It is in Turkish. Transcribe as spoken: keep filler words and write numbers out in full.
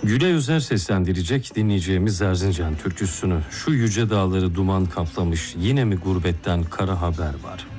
Gülay Özer seslendirecek dinleyeceğimiz Erzincan türküsünü. Şu yüce dağları duman kaplamış, yine mi gurbetten kara haber var?